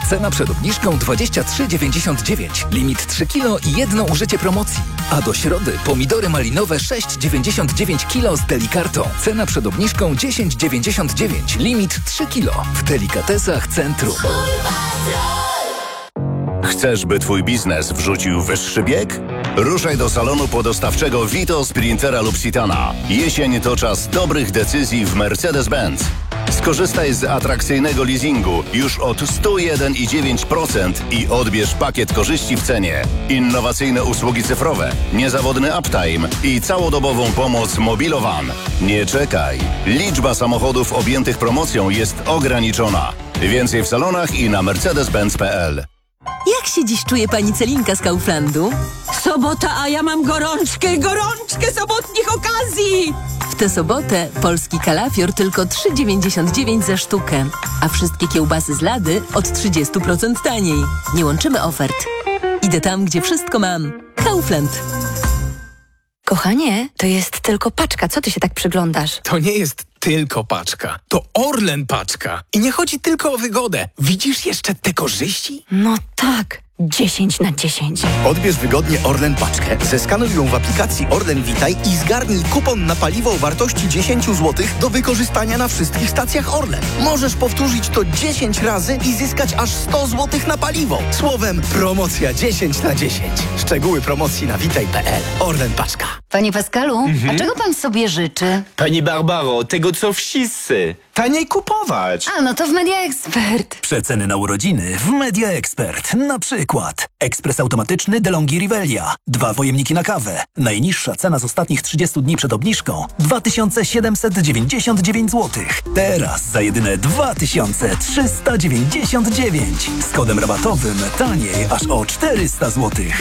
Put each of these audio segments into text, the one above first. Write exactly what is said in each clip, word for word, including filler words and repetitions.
Cena przed obniżką dwadzieścia trzy dziewięćdziesiąt dziewięć. Limit trzy kilo i jedno użycie promocji. A do środy pomidory malinowe sześć dziewięćdziesiąt dziewięć kilo z Delikartą. Cena przed obniżką dziesięć dziewięćdziesiąt dziewięć. Limit trzy kilo. W Delikatesach Centrum. Chcesz, by twój biznes wrzucił wyższy bieg? Ruszaj do salonu podostawczego Vito, Sprintera lub Citana. Jesień to czas dobrych decyzji w Mercedes-Benz. Skorzystaj z atrakcyjnego leasingu już od sto jeden i dziewięć procent i odbierz pakiet korzyści w cenie. Innowacyjne usługi cyfrowe, niezawodny uptime i całodobową pomoc Mobilowan. Nie czekaj. Liczba samochodów objętych promocją jest ograniczona. Więcej w salonach i na mercedes benz kropka p l. Jak się dziś czuje pani Celinka z Kauflandu? Sobota, a ja mam gorączkę, gorączkę sobotnich okazji! W tę sobotę polski kalafior tylko trzy dziewięćdziesiąt dziewięć za sztukę, a wszystkie kiełbasy z Lady od trzydzieści procent taniej. Nie łączymy ofert. Idę tam, gdzie wszystko mam. Kaufland. Kochanie, to jest tylko paczka. Co ty się tak przyglądasz? To nie jest tylko paczka. To Orlen paczka. I nie chodzi tylko o wygodę. Widzisz jeszcze te korzyści? No tak. dziesięć na dziesięć. Odbierz wygodnie Orlen paczkę, zeskanuj ją w aplikacji Orlen Witaj i zgarnij kupon na paliwo o wartości dziesięć złotych do wykorzystania na wszystkich stacjach Orlen. Możesz powtórzyć to dziesięć razy i zyskać aż sto złotych na paliwo. Słowem, promocja dziesięć na dziesięć. Szczegóły promocji na witaj kropka p l. Orlen paczka. Panie Pascalu, mhm. a czego pan sobie życzy? Pani Barbaro, tego co wszyscy. Taniej kupować. A, no to w Media Expert. Przeceny na urodziny w Media Expert. Na przykład ekspres automatyczny DeLonghi Rivelia. Dwa pojemniki na kawę. Najniższa cena z ostatnich trzydziestu dni przed obniżką dwa tysiące siedemset dziewięćdziesiąt dziewięć złotych. Teraz za jedyne dwa tysiące trzysta dziewięćdziesiąt dziewięć. Z kodem rabatowym taniej aż o czterysta złotych.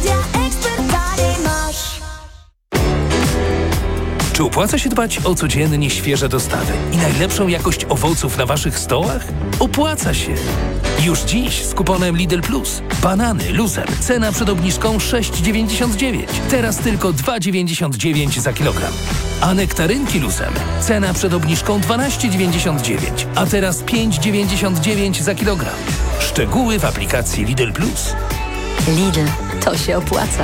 Czy opłaca się dbać o codziennie świeże dostawy i najlepszą jakość owoców na waszych stołach? Opłaca się! Już dziś z kuponem Lidl Plus. Banany luzem. Cena przed obniżką sześć dziewięćdziesiąt dziewięć. Teraz tylko dwa dziewięćdziesiąt dziewięć za kilogram. A nektarynki luzem. Cena przed obniżką dwanaście dziewięćdziesiąt dziewięć. A teraz pięć dziewięćdziesiąt dziewięć za kilogram. Szczegóły w aplikacji Lidl Plus. Lidl, to się opłaca.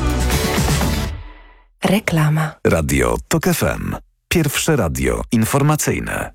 Reklama. Radio Tok F M. Pierwsze radio informacyjne.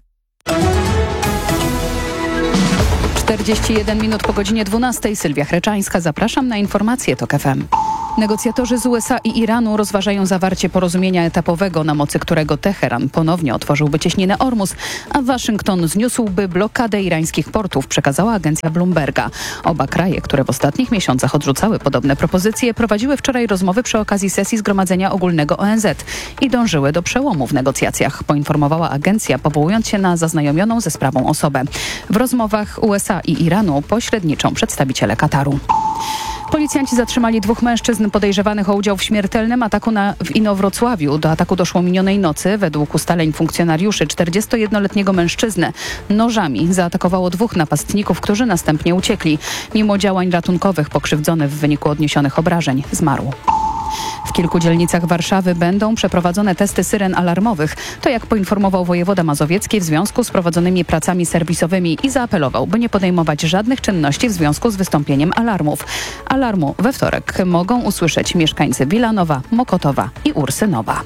czterdzieści jeden minut po godzinie dwunastej. Sylwia Chreczańska. Zapraszam na informacje Tok F M. Negocjatorzy z U S A i Iranu rozważają zawarcie porozumienia etapowego, na mocy którego Teheran ponownie otworzyłby cieśninę Ormus, a Waszyngton zniósłby blokadę irańskich portów, przekazała agencja Bloomberga. Oba kraje, które w ostatnich miesiącach odrzucały podobne propozycje, prowadziły wczoraj rozmowy przy okazji sesji Zgromadzenia Ogólnego O N Z i dążyły do przełomu w negocjacjach, poinformowała agencja, powołując się na zaznajomioną ze sprawą osobę. W rozmowach U S A i Iranu pośredniczą przedstawiciele Kataru. Policjanci zatrzymali dwóch mężczyzn podejrzewanych o udział w śmiertelnym ataku na, w Inowrocławiu. Do ataku doszło minionej nocy. Według ustaleń funkcjonariuszy czterdziestojednoletniego mężczyznę nożami zaatakowało dwóch napastników, którzy następnie uciekli. Mimo działań ratunkowych pokrzywdzony w wyniku odniesionych obrażeń zmarł. W kilku dzielnicach Warszawy będą przeprowadzone testy syren alarmowych. To jak poinformował wojewoda mazowiecki w związku z prowadzonymi pracami serwisowymi i zaapelował, by nie podejmować żadnych czynności w związku z wystąpieniem alarmów. Alarmu we wtorek mogą usłyszeć mieszkańcy Wilanowa, Mokotowa i Ursynowa.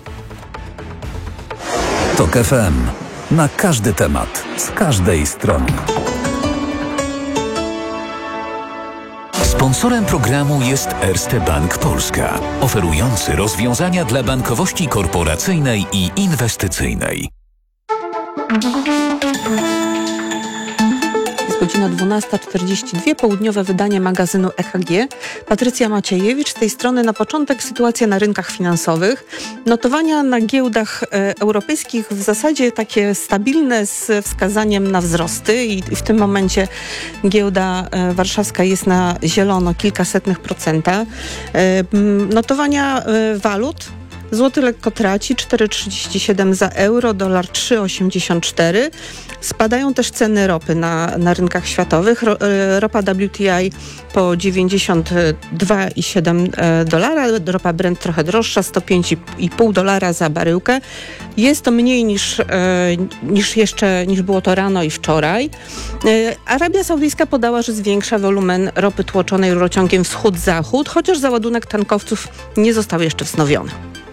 Tok F M. Na każdy temat, z każdej strony. Sponsorem programu jest Erste Bank Polska, oferujący rozwiązania dla bankowości korporacyjnej i inwestycyjnej. Jest godzina dwunasta czterdzieści dwa, południowe wydanie magazynu E K G. Patrycja Maciejewicz, z tej strony na początek sytuacja na rynkach finansowych. Notowania na giełdach e, europejskich w zasadzie takie stabilne z wskazaniem na wzrosty i, i w tym momencie giełda e, warszawska jest na zielono kilkasetnych procenta. E, notowania e, walut Złoty lekko traci, cztery trzydzieści siedem za euro, dolar trzy osiemdziesiąt cztery. Spadają też ceny ropy na, na rynkach światowych. Ro, ropa W T I po dziewięćdziesiąt dwa i siedem dolara, ropa Brent trochę droższa, sto pięć i pół dolara za baryłkę. Jest to mniej niż, niż jeszcze, niż było to rano i wczoraj. Arabia Saudyjska podała, że zwiększa wolumen ropy tłoczonej rurociągiem wschód-zachód, chociaż załadunek tankowców nie został jeszcze wznowiony.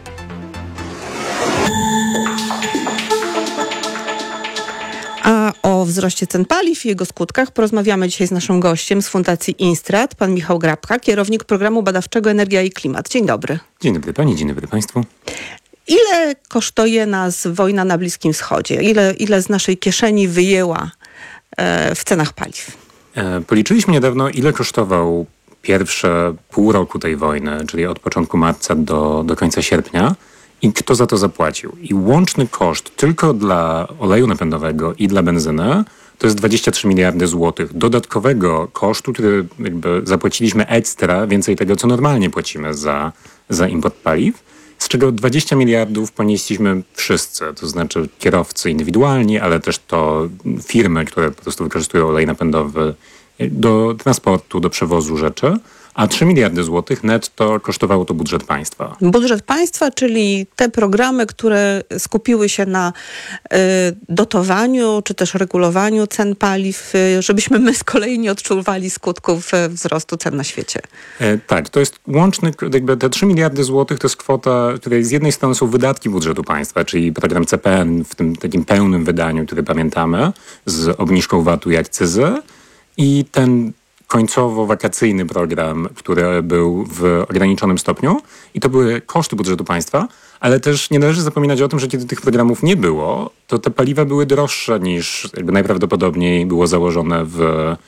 A o wzroście cen paliw i jego skutkach porozmawiamy dzisiaj z naszym gościem z Fundacji Instrat, pan Michał Grabka, kierownik programu badawczego Energia i Klimat. Dzień dobry. Dzień dobry pani, dzień dobry państwu. Ile kosztuje nas wojna na Bliskim Wschodzie? Ile, ile z naszej kieszeni wyjęła e, w cenach paliw? E, policzyliśmy niedawno, ile kosztował pierwsze pół roku tej wojny, czyli od początku marca do, do końca sierpnia i kto za to zapłacił. I łączny koszt tylko dla oleju napędowego i dla benzyny to jest dwadzieścia trzy miliardy złotych dodatkowego kosztu, który jakby zapłaciliśmy ekstra, więcej tego, co normalnie płacimy za, za import paliw, z czego dwadzieścia miliardów ponieśliśmy wszyscy, to znaczy kierowcy indywidualni, ale też to firmy, które po prostu wykorzystują olej napędowy do transportu, do przewozu rzeczy, a trzy miliardy złotych netto kosztowało to budżet państwa. Budżet państwa, czyli te programy, które skupiły się na y, dotowaniu, czy też regulowaniu cen paliw, y, żebyśmy my z kolei nie odczuwali skutków y, wzrostu cen na świecie. E, tak, to jest łączny, jakby te trzy miliardy złotych to jest kwota, której z jednej strony są wydatki budżetu państwa, czyli program C P N w tym takim pełnym wydaniu, który pamiętamy, z obniżką V A T-u i akcyzy, i ten końcowo-wakacyjny program, który był w ograniczonym stopniu i to były koszty budżetu państwa, ale też nie należy zapominać o tym, że kiedy tych programów nie było, to te paliwa były droższe niż jakby najprawdopodobniej było założone w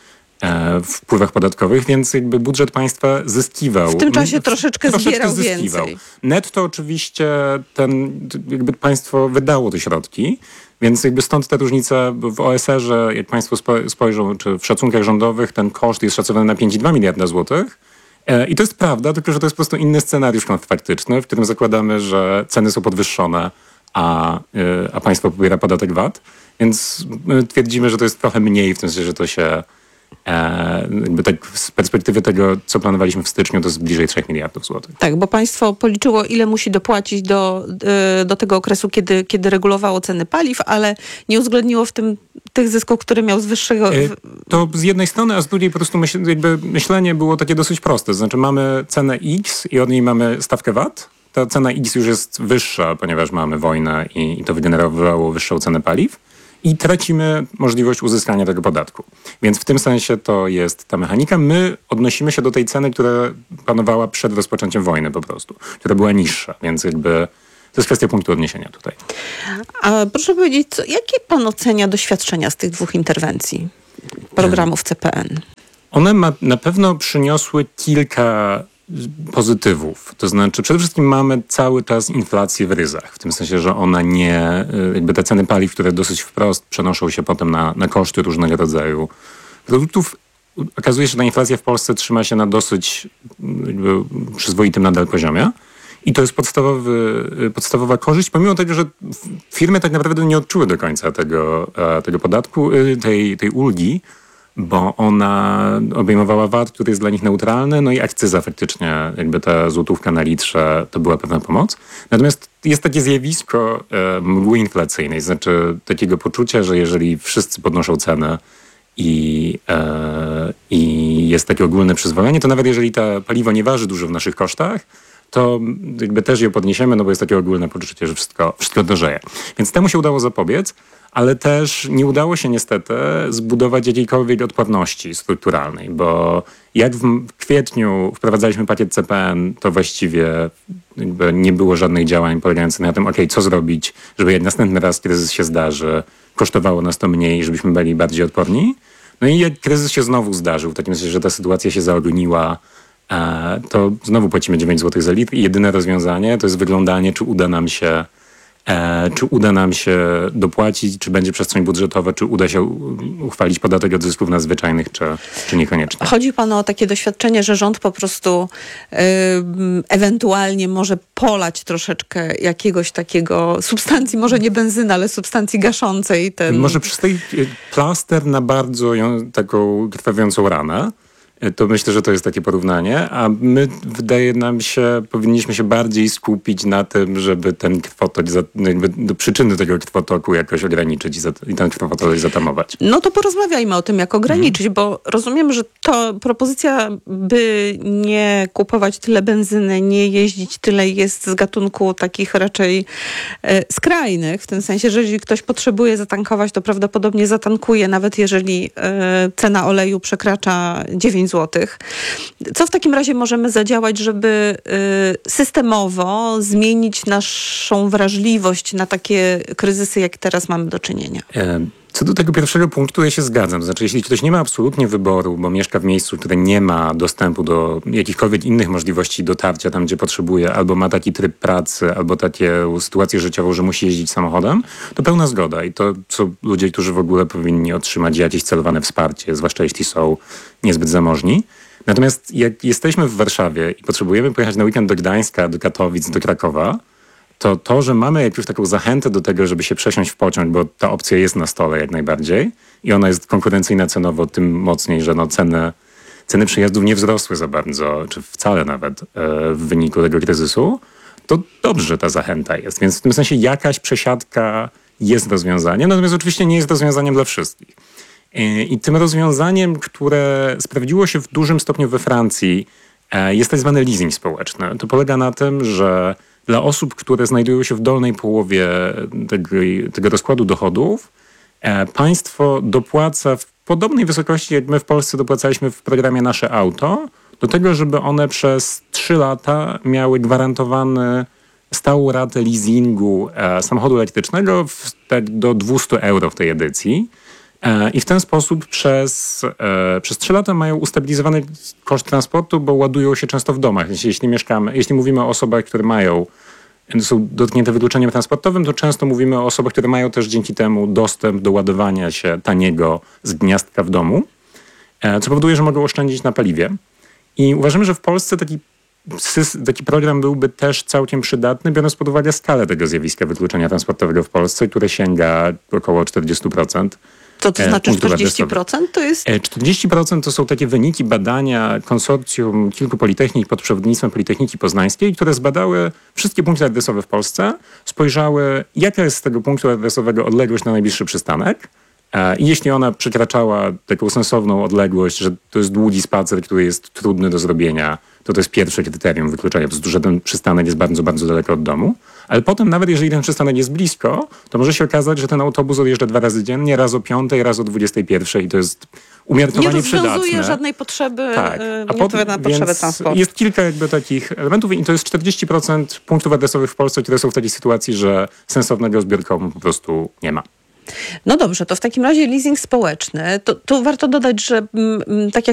e, wpływach podatkowych, więc jakby budżet państwa zyskiwał. W tym czasie troszeczkę, troszeczkę zbierał zyskiwał. więcej. Netto oczywiście ten, jakby państwo wydało te środki, więc jakby stąd ta różnica w O S R-ze, jak państwo spojrzą, czy w szacunkach rządowych, ten koszt jest szacowany na pięć i dwa miliarda złotych. I to jest prawda, tylko że to jest po prostu inny scenariusz kontrfaktyczny, w którym zakładamy, że ceny są podwyższone, a, a państwo pobiera podatek V A T. Więc my twierdzimy, że to jest trochę mniej, w tym sensie, że to się E, jakby tak z perspektywy tego, co planowaliśmy w styczniu, to jest bliżej trzech miliardów złotych. Tak, bo państwo policzyło, ile musi dopłacić do, do tego okresu, kiedy, kiedy regulowało ceny paliw, ale nie uwzględniło w tym tych zysków, które miał z wyższego... E, to z jednej strony, a z drugiej po prostu myśl, jakby myślenie było takie dosyć proste. To znaczy mamy cenę X i od niej mamy stawkę V A T. Ta cena X już jest wyższa, ponieważ mamy wojnę i, i to wygenerowało wyższą cenę paliw. I tracimy możliwość uzyskania tego podatku. Więc w tym sensie to jest ta mechanika. My odnosimy się do tej ceny, która panowała przed rozpoczęciem wojny po prostu, która była niższa, więc jakby to jest kwestia punktu odniesienia tutaj. A proszę powiedzieć, co, jakie pan ocenia doświadczenia z tych dwóch interwencji programów C P N? One ma, na pewno przyniosły kilka pozytywów. To znaczy przede wszystkim mamy cały czas inflację w ryzach. W tym sensie, że ona nie, jakby te ceny paliw, które dosyć wprost przenoszą się potem na, na koszty różnego rodzaju produktów. Okazuje się, że ta inflacja w Polsce trzyma się na dosyć jakby przyzwoitym nadal poziomie. I to jest podstawowy, podstawowa korzyść, pomimo tego, że firmy tak naprawdę nie odczuły do końca tego, tego podatku, tej, tej ulgi, bo ona obejmowała V A T, który jest dla nich neutralny, no i akcyza faktycznie, jakby ta złotówka na litrze, to była pewna pomoc. Natomiast jest takie zjawisko e, mgły inflacyjnej, znaczy takiego poczucia, że jeżeli wszyscy podnoszą cenę i, e, i jest takie ogólne przyzwolenie, to nawet jeżeli ta paliwo nie waży dużo w naszych kosztach, to jakby też je podniesiemy, no bo jest takie ogólne poczucie, że wszystko, wszystko drożeje. Więc temu się udało zapobiec, ale też nie udało się niestety zbudować jakiejkolwiek odporności strukturalnej, bo jak w kwietniu wprowadzaliśmy pakiet C P N, to właściwie jakby nie było żadnych działań polegających na tym, ok, co zrobić, żeby jak następny raz kryzys się zdarzy, kosztowało nas to mniej, żebyśmy byli bardziej odporni. No i jak kryzys się znowu zdarzył, w takim sensie, że ta sytuacja się zaogniła, to znowu płacimy dziewięć złotych za litr i jedyne rozwiązanie to jest wyglądanie, czy uda nam się E, czy uda nam się dopłacić, czy będzie przestrzeń budżetowa, czy uda się uchwalić podatek od zysków nadzwyczajnych, czy, czy niekoniecznie. Chodzi panu o takie doświadczenie, że rząd po prostu y, ewentualnie może polać troszeczkę jakiegoś takiego substancji, może nie benzyny, ale substancji gaszącej. Ten... Może przez tej plaster na bardzo ją, taką krwawiącą ranę. To myślę, że to jest takie porównanie, a my, wydaje nam się, powinniśmy się bardziej skupić na tym, żeby ten krwotok, jakby do przyczyny tego krwotoku jakoś ograniczyć i, za, i ten krwotok zatamować. No to porozmawiajmy o tym, jak ograniczyć, mhm. bo rozumiem, że to propozycja, by nie kupować tyle benzyny, nie jeździć tyle, jest z gatunku takich raczej e, skrajnych, w tym sensie, że jeżeli ktoś potrzebuje zatankować, to prawdopodobnie zatankuje, nawet jeżeli e, cena oleju przekracza dziewięć złotych. Co w takim razie możemy zadziałać, żeby y, systemowo zmienić naszą wrażliwość na takie kryzysy, jak teraz mamy do czynienia? Co do tego pierwszego punktu, ja się zgadzam. Znaczy, jeśli ktoś nie ma absolutnie wyboru, bo mieszka w miejscu, które nie ma dostępu do jakichkolwiek innych możliwości dotarcia tam, gdzie potrzebuje, albo ma taki tryb pracy, albo taką sytuację życiową, że musi jeździć samochodem, to pełna zgoda. I to są ludzie, którzy w ogóle powinni otrzymać jakieś celowane wsparcie, zwłaszcza jeśli są niezbyt zamożni. Natomiast jak jesteśmy w Warszawie i potrzebujemy pojechać na weekend do Gdańska, do Katowic, do Krakowa, to to, że mamy jakąś taką zachętę do tego, żeby się przesiąść w pociąg, bo ta opcja jest na stole jak najbardziej i ona jest konkurencyjna cenowo tym mocniej, że no ceny, ceny przejazdów nie wzrosły za bardzo, czy wcale nawet e, w wyniku tego kryzysu, to dobrze ta zachęta jest. Więc w tym sensie jakaś przesiadka jest rozwiązaniem, natomiast oczywiście nie jest rozwiązaniem dla wszystkich. E, I tym rozwiązaniem, które sprawdziło się w dużym stopniu we Francji, e, jest tak zwany leasing społeczny. To polega na tym, że dla osób, które znajdują się w dolnej połowie tego, tego rozkładu dochodów, e, państwo dopłaca w podobnej wysokości, jak my w Polsce dopłacaliśmy w programie Nasze Auto, do tego, żeby one przez trzy lata miały gwarantowany stałą ratę leasingu e, samochodu elektrycznego w, tak do dwieście euro w tej edycji. E, I w ten sposób przez, e, przez trzy lata mają ustabilizowany koszt transportu, bo ładują się często w domach. Jeśli, jeśli mieszkamy, jeśli mówimy o osobach, które mają, są dotknięte wykluczeniem transportowym, to często mówimy o osobach, które mają też dzięki temu dostęp do ładowania się taniego z gniazdka w domu, e, co powoduje, że mogą oszczędzić na paliwie. I uważamy, że w Polsce taki, taki program byłby też całkiem przydatny, biorąc pod uwagę skalę tego zjawiska wykluczenia transportowego w Polsce, które sięga około czterdzieści procent. Co to znaczy czterdzieści procent? To jest... czterdzieści procent to są takie wyniki badania konsorcjum kilku politechnik pod przewodnictwem Politechniki Poznańskiej, które zbadały wszystkie punkty adresowe w Polsce, spojrzały, jaka jest z tego punktu adresowego odległość na najbliższy przystanek. I jeśli ona przekraczała taką sensowną odległość, że to jest długi spacer, który jest trudny do zrobienia, to to jest pierwsze kryterium wykluczenia, po prostu, że ten przystanek jest bardzo, bardzo daleko od domu. Ale potem, nawet jeżeli ten przystanek jest blisko, to może się okazać, że ten autobus odjeżdża dwa razy dziennie, raz o piątej, raz o dwudziestej pierwszej i to jest umiarkowanie przydatne. Nie rozwiązuje żadnej potrzeby, tak. A nie potem, na potrzeby transportu. Jest kilka jakby takich elementów i to jest czterdzieści procent punktów adresowych w Polsce, które są w takiej sytuacji, że sensownego zbiorkowo po prostu nie ma. No dobrze, to w takim razie leasing społeczny. To, to warto dodać, że m, tak jak